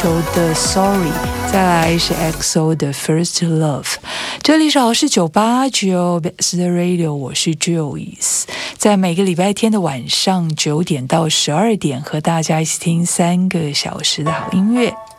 球的 Sorry， 再来是 EXO 的 First Love。这里是好事989 Best Radio， 我是 Joyce， 在每个礼拜天的晚上9点到12点，和大家一起听3个小时的好音乐。